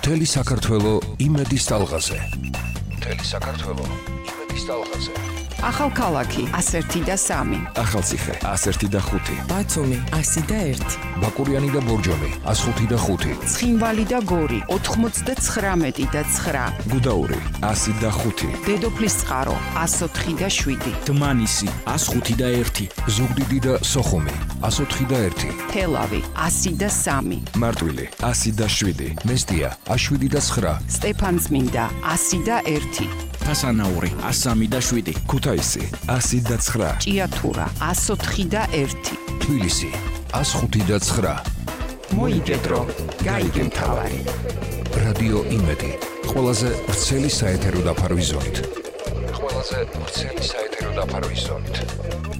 მთელი საქართველო იმედის ტალღაზე. მთელი საქართველო იმედის ტალღაზე. ახალქალაქი 101.3, ახალციხე 101.5, ბათუმი 101, ბაკურიანი და ბორჯომი 105.5, ცხინვალი და გორი 99.9, გუდაური 105, დედოფლის წყარო 104.7, დმანისი 105.1, ზუგდიდი და სოხუმი 104.1, თელავი 103, მარტვილი 107, მესტია 7.9, სტეფანწმინდა 101, თასანაური 103.7, ქუთაისი 109, ჭიათურა 104.1, თბილისი 105.9. მოიგედრო, გაიგე მთავარი. რადიო იმედი, ყველაზე ვრცელი საეთერო დაფარვის ზონით.